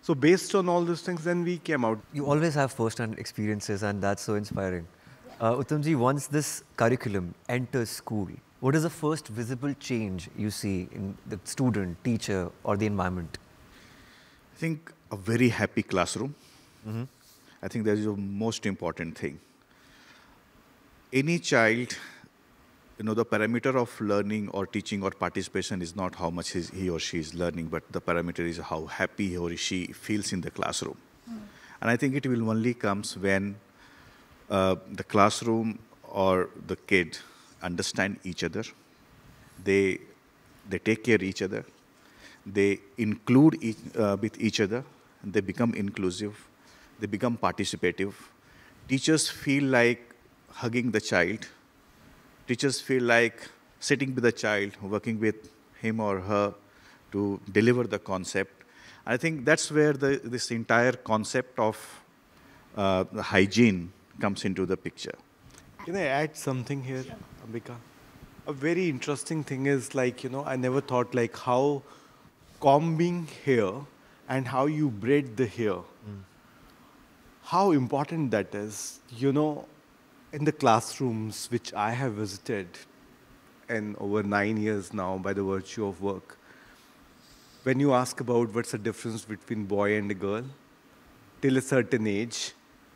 So based on all those things, then we came out. You always have first-hand experiences, and that's so inspiring. Uttamji, once this curriculum enters school, what is the first visible change you see in the student, teacher, or the environment? I think a very happy classroom. I think that is the most important thing. Any child, the parameter of learning or teaching or participation is not how much he or she is learning, but the parameter is how happy he or she feels in the classroom. And I think it will only comes when the classroom or the kid understand each other. They take care of each other. They include with each other. They become inclusive. They become participative. Teachers feel like hugging the child. Teachers feel like sitting with the child, working with him or her to deliver the concept. I think that's where this entire concept of the hygiene comes into the picture. Can I add something here, Ambika? A very interesting thing is I never thought how combing hair and how you braid the hair, how important that is. In the classrooms which I have visited in over 9 years now by the virtue of work, when you ask about what's the difference between boy and a girl, till a certain age,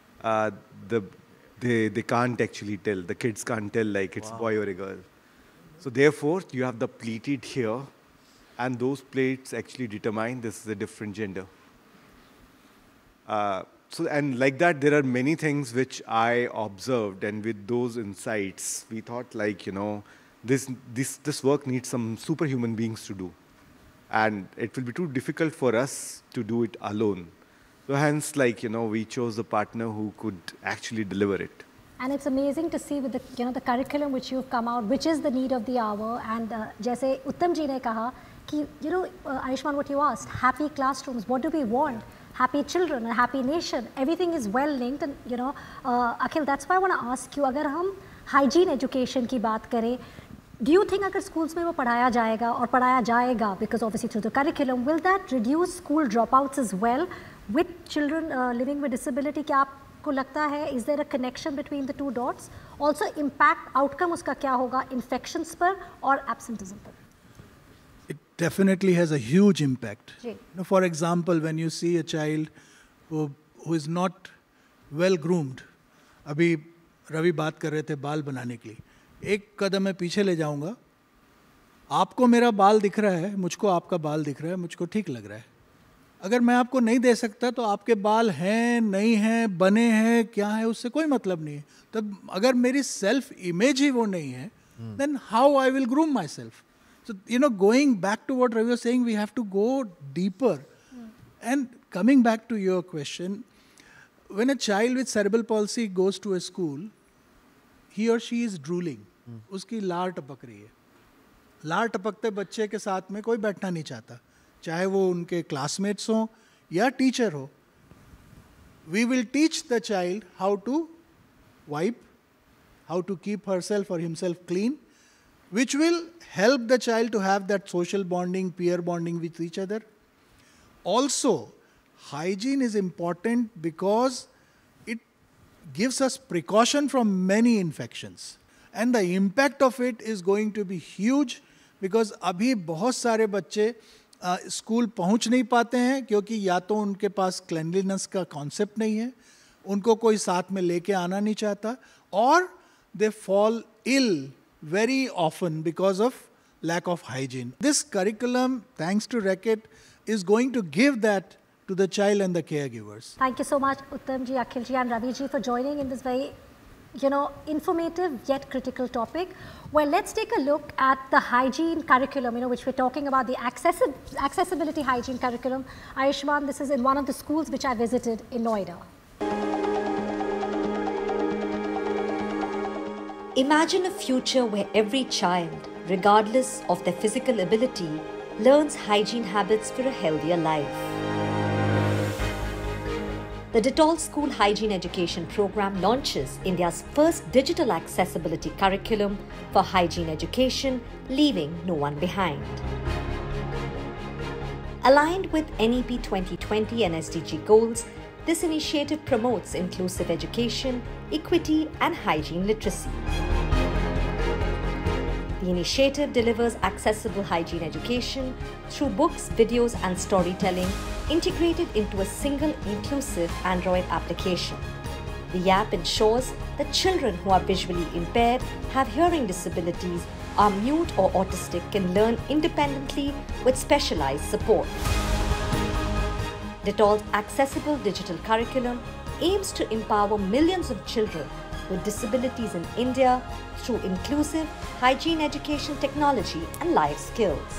they can't actually tell. The kids can't tell it's boy or a girl. So therefore, you have the pleated hair, and those plaits actually determine this is a different gender. And like that, there are many things which I observed, and with those insights, we thought this work needs some superhuman beings to do. And it will be too difficult for us to do it alone. So hence, we chose a partner who could actually deliver it. And it's amazing to see with the curriculum which you've come out, which is the need of the hour. And jaise Uttam ji ne kaha, ki, Ayushmann, what you asked, happy classrooms, what do we want? Happy children, a happy nation, everything is well linked. And Akhil, that's why I want to ask you, agar hum hygiene education ki baat kare, do you think agar schools mein wo padhaya jayega or padhaya jayega, because obviously through the curriculum, will that reduce school dropouts as well with children living with disability? Kya aapko lagta hai, is there a connection between the two dots? Also impact outcome uska kya hoga, infections par or absenteeism par? It definitely has a huge impact. For example, when you see a child who is not well groomed, अभी रवि बात कर रहे थे बाल बनाने के लिए, एक कदम मैं पीछे ले जाऊंगा, आपको मेरा बाल दिख रहा है, मुझको आपका बाल दिख रहा है, मुझको ठीक लग रहा है. अगर मैं आपको नहीं दे सकता तो आपके बाल हैं, नहीं हैं, बने हैं, क्या है, उससे कोई मतलब नहीं है. तब अगर मेरी सेल्फ इमेज ही वो नहीं है, then how I will groom myself? So, going back to what Ravi was saying, we have to go deeper. And coming back to your question, when a child with cerebral palsy goes to a school, he or she is drooling. उसकी लार टपक रही है. लार टपकते बच्चे के साथ में कोई बैठना नहीं चाहता, चाहे वो उनके classmates हो या teacher हो. We will teach the child how to wipe, how to keep herself or himself clean, which will help the child to have that social bonding, peer bonding with each other. Also, hygiene is important because it gives us precaution from many infections. And the impact of it is going to be huge because अभी बहुत सारे बच्चे school पहुंच नहीं पाते हैं क्योंकि या तो उनके पास cleanliness का concept नहीं है, उनको कोई साथ में लेके आना नहीं चाहता, or they fall ill very often because of lack of hygiene. This curriculum, thanks to Reckitt, is going to give that to the child and the caregivers. Thank you so much, Uttam ji, Akhil ji and Ravi ji for joining in this very, informative yet critical topic. Well, let's take a look at the hygiene curriculum, which we're talking about, the accessibility hygiene curriculum. Ayushmann, this is in one of the schools which I visited in Noida. Imagine a future where every child, regardless of their physical ability, learns hygiene habits for a healthier life. The Dettol School Hygiene Education Program launches India's first digital accessibility curriculum for hygiene education, leaving no one behind. Aligned with NEP 2020 and SDG goals, this initiative promotes inclusive education, equity, and hygiene literacy. The initiative delivers accessible hygiene education through books, videos, and storytelling integrated into a single inclusive Android application. The app ensures that children who are visually impaired, have hearing disabilities, are mute or autistic can learn independently with specialized support. Dettol's accessible digital curriculum aims to empower millions of children with disabilities in India through inclusive hygiene education technology and life skills.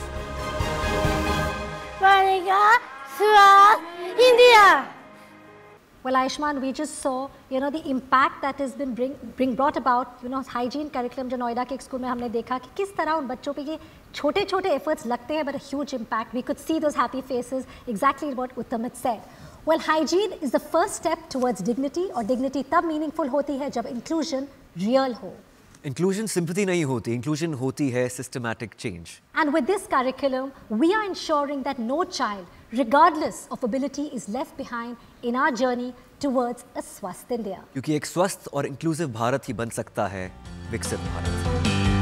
India! Well, Ayushman, we just saw, the impact that has been brought about, hygiene curriculum जो नोएडा के school में हमने देखा कि किस तरह उन बच्चों पे ये छोटे-छोटे efforts लगते हैं, but a huge impact. We could see those happy faces, exactly what Uttam had said. Well, hygiene is the first step towards dignity, और dignity तब meaningful होती है जब inclusion real हो. Inclusion sympathy नहीं होती, inclusion होती है systematic change. And with this curriculum, we are ensuring that no child, regardless of ability, is left behind in our journey towards a स्वस्थ India. क्योंकि एक स्वस्थ और inclusive भारत ही बन सकता है विकसित भारत.